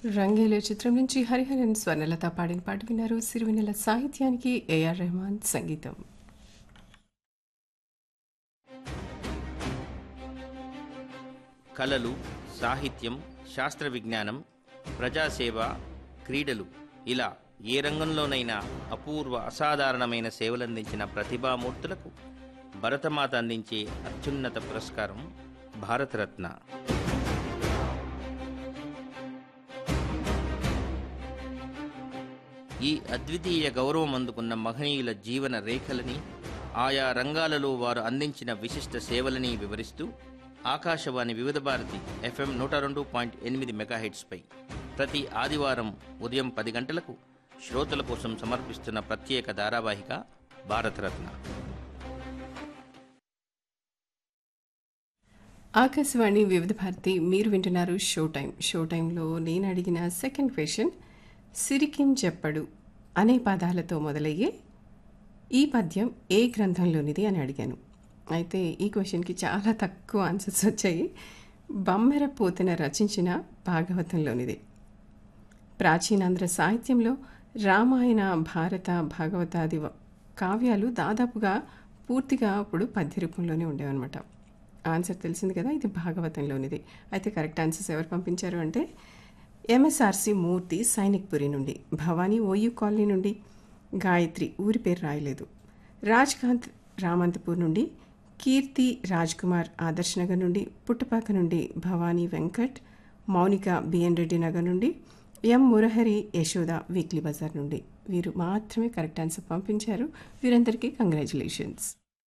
రంగేలి చిత్రం నుంచి హరిహరన్ స్వర్ణలత పాడిన పాట విన్నారు. సిరివెన్నెల సాహిత్యానికి ఏఆర్ రెహమాన్ సంగీతం. కళలు, సాహిత్యం, శాస్త్ర విజ్ఞానం, ప్రజాసేవ, క్రీడలు ఇలా ఏ రంగంలోనైనా అపూర్వ అసాధారణమైన సేవలందించిన ప్రతిభామూర్తులకు భరతమాత అందించే అత్యున్నత పురస్కారం భారతరత్న. ఈ అద్వితీయ గౌరవం అందుకున్న మహనీయుల జీవన రేఖలని, ఆయా రంగాలలో వారు అందించిన విశిష్ట సేవలని వివరిస్తూ ఆకాశవాణి వివిధ భారతి FM 102.8 మెగాహెట్స్పై ప్రతి ఆదివారం ఉదయం 10 గంటలకు శ్రోతల కోసం సమర్పిస్తున్న ప్రత్యేక ధారావాహిక భారతరత్న. ఆకాశవాణి వివిధ భారతి మీరు వింటున్నారు షో టైంలో నేను అడిగిన సెకండ్ క్వశ్చన్, సిరికిం చెప్పడు అనే పదాలతో మొదలయ్యే ఈ పద్యం ఏ గ్రంథంలోనిది అని అడిగాను. అయితే ఈ క్వశ్చన్కి చాలా తక్కువ ఆన్సర్స్ వచ్చాయి. బమ్మెర పోతన రచించిన భాగవతంలోనిది. ప్రాచీనాంధ్ర సాహిత్యంలో రామాయణ, భారత, భాగవతాది కావ్యాలు దాదాపుగా పూర్తిగా అప్పుడు పద్య రూపంలోనే ఉండేవన్నమాట. ఆన్సర్ తెలిసింది కదా, ఇది భాగవతంలోనిది. అయితే కరెక్ట్ ఆన్సర్స్ ఎవరు పంపించారు అంటే ఎంఎస్ఆర్సి మూర్తి సైనిక్పురి నుండి, భవానీ ఓయూ కాలనీ నుండి, గాయత్రి ఊరి పేరు రాయలేదు, రాజ్కాంత్ రామంతపూర్ నుండి, కీర్తి రాజ్ కుమార్ ఆదర్శ్ నగర్ నుండి, పుట్టపాక నుండి భవానీ వెంకట్, మౌనిక బిఎన్ రెడ్డి నగర్ నుండి, ఎం మురహరి యశోద వీక్లీ బజార్ నుండి. వీరు మాత్రమే కరెక్ట్ ఆన్సర్ పంపించారు. వీరందరికీ కంగ్రాచులేషన్స్.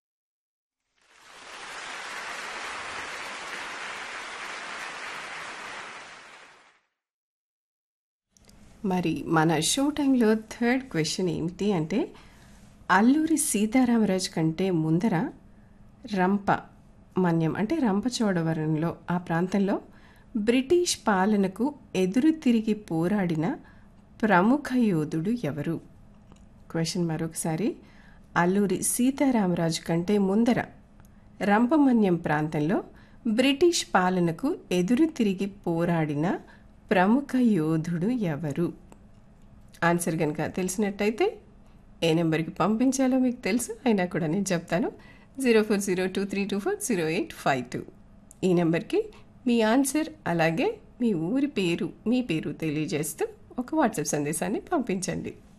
మరి మన షో టైంలో థర్డ్ క్వశ్చన్ ఏమిటి అంటే, అల్లూరి సీతారామరాజు కంటే ముందర రంప మన్యం అంటే రంపచోడవరంలో ఆ ప్రాంతంలో బ్రిటిష్ పాలనకు ఎదురు తిరిగి పోరాడిన ప్రముఖ యోధుడు ఎవరు? క్వశ్చన్ మరొకసారి, అల్లూరి సీతారామరాజు కంటే ముందర రంపమన్యం ప్రాంతంలో బ్రిటిష్ పాలనకు ఎదురు తిరిగి పోరాడిన ప్రముఖ యోధుడు ఎవరు? ఆన్సర్ కనుక తెలిసినట్టయితే ఏ నెంబర్కి పంపించాలో మీకు తెలుసు, అయినా కూడా నేను చెప్తాను. 0402324085 ఈ నెంబర్కి మీ ఆన్సర్ అలాగే మీ ఊరి పేరు, మీ పేరు తెలియజేస్తూ ఒక వాట్సాప్ సందేశాన్ని పంపించండి.